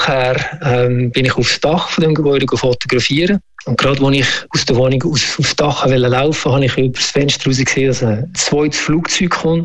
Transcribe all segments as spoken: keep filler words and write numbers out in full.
Nachher ähm, bin ich aufs Dach von dem Gebäude fotografieren. Und gerade als ich aus der Wohnung aus, aufs Dach laufen wollte, habe ich über das Fenster raus gesehen, dass ein zweites Flugzeug kommt.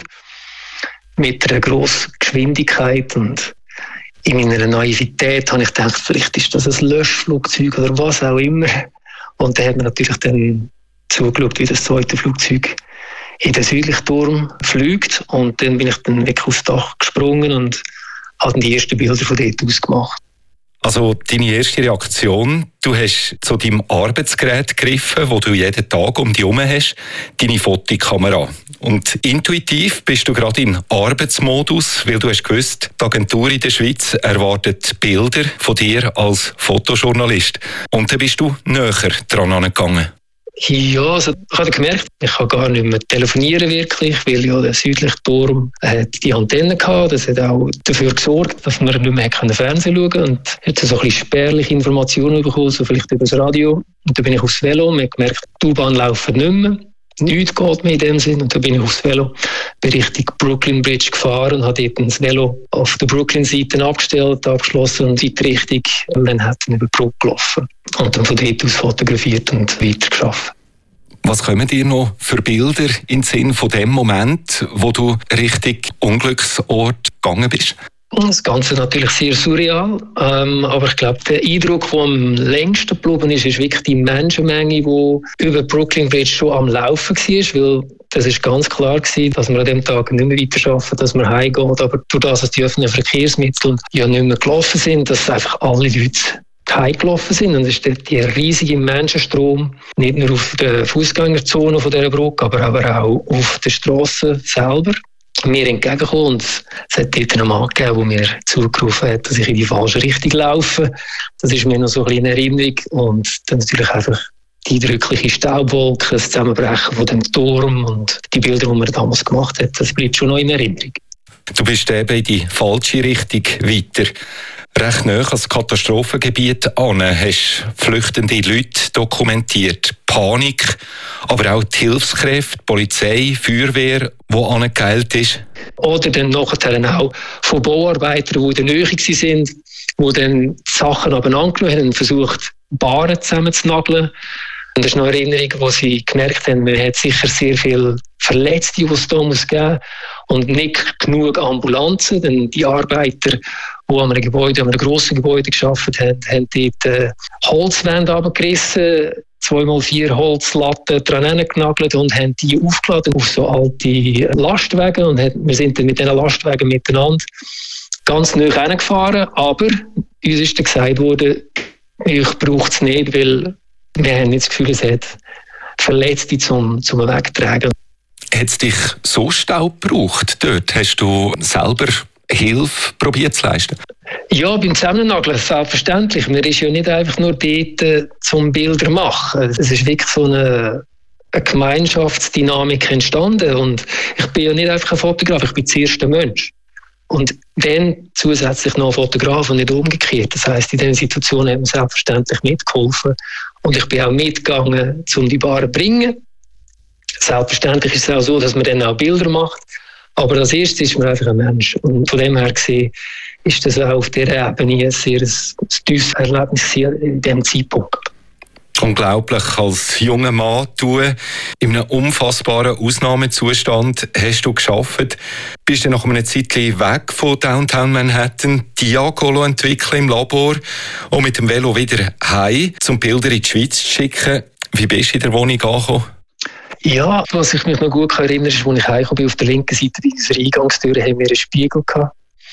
Mit einer grossen Geschwindigkeit. Und in meiner Naivität habe ich gedacht, vielleicht ist das ein Löschflugzeug oder was auch immer. Und dann hat man natürlich dann zugeschaut, wie das zweite Flugzeug in den südlichen Turm fliegt. Und dann bin ich dann wirklich aufs Dach gesprungen und habe dann die ersten Bilder von dort aus gemacht. Also deine erste Reaktion, du hast zu deinem Arbeitsgerät gegriffen, das du jeden Tag um dich herum hast, deine Fotokamera. Und intuitiv bist du gerade in Arbeitsmodus, weil du hast gewusst, die Agentur in der Schweiz erwartet Bilder von dir als Fotojournalist. Und dann bist du näher dran angegangen. Ja, also ich habe gemerkt, ich kann gar nicht mehr telefonieren wirklich, weil ja der südliche Turm hat die Antenne gehabt. Das hat auch dafür gesorgt, dass wir nicht mehr Fernsehen schauen konnten. Und jetzt so ein bisschen spärliche Informationen bekommen, so vielleicht über das Radio. Und dann bin ich aufs Velo und habe gemerkt, die U-Bahn laufen nicht mehr. Nichts geht mehr in dem Sinn. Und dann bin ich aufs Velo, bin Richtung Brooklyn Bridge gefahren und habe dort das Velo auf der Brooklyn-Seite abgestellt, abgeschlossen und weiter Richtung Manhattan über die Brücke gelaufen. Und dann von dort aus fotografiert und weitergearbeitet. Was kommen dir noch für Bilder in den Sinn von dem Moment, wo du Richtung Unglücksort gegangen bist? Das Ganze natürlich sehr surreal, ähm, aber ich glaube, der Eindruck, der am längsten geblieben ist, ist wirklich die Menschenmenge, die über Brooklyn Bridge schon am Laufen war, weil das ist ganz klar gewesen, dass wir an dem Tag nicht mehr weiterarbeiten, dass wir heimgehen, aber durch das, dass die öffentlichen Verkehrsmittel ja nicht mehr gelaufen sind, dass einfach alle Leute heimgelaufen sind. Und es ist der riesige Menschenstrom, nicht nur auf der Fußgängerzone von dieser Brücke, aber, aber auch auf der Straße selber mir entgegengekommen. Und es hat dort einen Mann gegeben, der mir zugerufen hat, dass ich in die falsche Richtung laufe. Das ist mir noch so ein bisschen in Erinnerung. Und dann natürlich einfach die eindrückliche Staubwolke, das Zusammenbrechen von dem Turm und die Bilder, die man damals gemacht hat, das bleibt schon noch in Erinnerung. Du bist eben in die falsche Richtung weiter. Recht nahe ans Katastrophengebiet an, hast flüchtende Leute dokumentiert. Panik, aber auch die Hilfskräfte, die Polizei, Feuerwehr, die angeheilt ist. Oder dann nachher auch von Bauarbeitern, die in der Nähe waren, die dann die Sachen abeinander haben und versucht, Bahnen zusammenzunageln. Und das ist noch eine Erinnerung, wo sie gemerkt haben, man hat sicher sehr viele Verletzte, die es da muss geben und nicht genug Ambulanzen. Denn die Arbeiter, die an einem Gebäude, an einem grossen Gebäude gearbeitet haben, haben dort äh, Holzwände runtergerissen, zwei mal vier Holzlatten dran genagelt und haben die aufgeladen auf so alte Lastwagen. Und haben, wir sind dann mit diesen Lastwagen miteinander ganz nahe hingefahren. Aber uns ist dann gesagt worden, ich brauche es nicht, weil wir haben nicht das Gefühl, es hat Verletzte zum, zum Wegtragen. Hat es dich so Staub gebraucht dort? Hast du selber Hilfe probiert zu leisten? Ja, beim Zusammennageln, selbstverständlich. Man ist ja nicht einfach nur dort äh, zum Bilder machen. Es ist wirklich so eine, eine Gemeinschaftsdynamik entstanden. Und ich bin ja nicht einfach ein Fotograf, ich bin der erste Mensch. Und dann zusätzlich noch ein Fotograf und nicht umgekehrt. Das heisst, in dieser Situation hat man selbstverständlich mitgeholfen. Und ich bin auch mitgegangen, um die Bahnen zu bringen. Selbstverständlich ist es auch so, dass man dann auch Bilder macht. Aber als erstes ist man einfach ein Mensch. Und von dem her gesehen ist das auch auf dieser Ebene ein sehr ein, ein tiefes Erlebnis in diesem Zeitpunkt. Unglaublich, als junger Mann, du in einem unfassbaren Ausnahmezustand hast du gearbeitet, bist dann nach einer Zeit weg von Downtown Manhattan, Diagolo entwickeln im Labor und mit dem Velo wieder heim, um Bilder in die Schweiz zu schicken. Wie bist du in der Wohnung angekommen? Ja, was ich mich noch gut erinnere, ist, als ich heimgekommen bin, auf der linken Seite dieser Eingangstür haben wir einen Spiegel gehabt.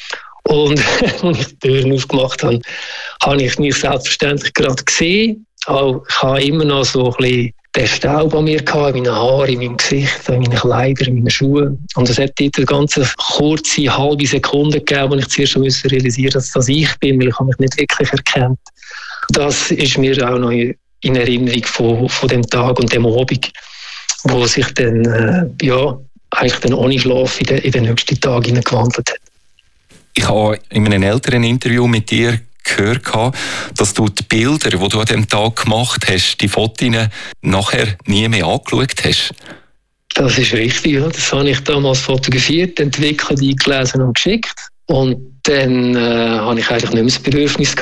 Und als ich die Türen aufgemacht habe, habe ich mich selbstverständlich gerade gesehen. Auch ich habe immer noch so ein bisschen den Staub an mir gehabt, in meinen Haaren, in meinem Gesicht, in meinen Kleidern, in meinen Schuhen. Und es hat dort eine ganz kurze, halbe Sekunde gegeben, wo ich zuerst musste realisieren, dass das ich bin, weil ich habe mich nicht wirklich erkannt. Das ist mir auch noch in Erinnerung von, von dem Tag und dem Abend, wo sich dann, äh, ja, eigentlich dann ohne Schlaf in den, in den nächsten Tag hineingewandelt hat. Ich habe in einem älteren Interview mit dir gehört, dass du die Bilder, die du an diesem Tag gemacht hast, die Fotos nachher nie mehr angeschaut hast. Das ist richtig, ja. Das habe ich damals fotografiert, entwickelt, eingelesen und geschickt. Und dann äh, habe ich eigentlich nicht mehr das Bedürfnis